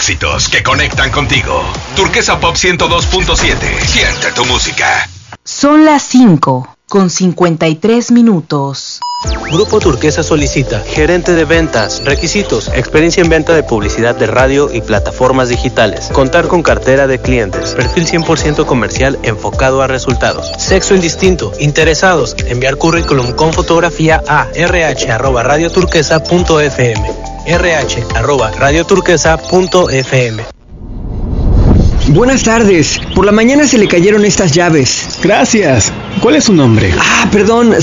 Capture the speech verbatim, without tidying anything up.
éxitos que conectan contigo. Turquesa Pop ciento dos punto siete. Siente tu música. Son las cinco con cincuenta y tres minutos. Grupo Turquesa solicita gerente de ventas. Requisitos: experiencia en venta de publicidad de radio y plataformas digitales. Contar con cartera de clientes. Perfil cien por ciento comercial enfocado a resultados. Sexo indistinto. Interesados. Enviar currículum con fotografía a rh arroba radioturquesa punto fm. rh arroba radioturquesa punto fm. Buenas tardes. Por la mañana se le cayeron estas llaves. Gracias. ¿Cuál es su nombre? Ah, perdón,